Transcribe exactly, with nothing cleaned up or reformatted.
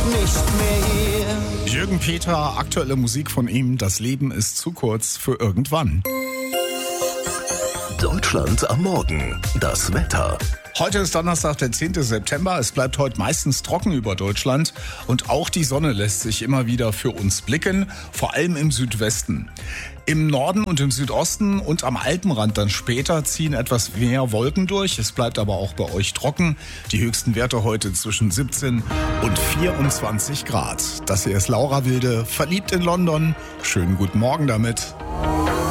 nicht mehr hier. Jürgen Peter, aktuelle Musik von ihm, das Leben ist zu kurz für irgendwann. Deutschland am Morgen, das Wetter. Heute ist Donnerstag, der zehnte September. Es bleibt heute meistens trocken über Deutschland und auch die Sonne lässt sich immer wieder für uns blicken, vor allem im Südwesten. Im Norden und im Südosten und am Alpenrand dann später ziehen etwas mehr Wolken durch. Es bleibt aber auch bei euch trocken. Die höchsten Werte heute zwischen siebzehn und vierundzwanzig Grad. Das hier ist Laura Wilde, verliebt in London. Schönen guten Morgen damit.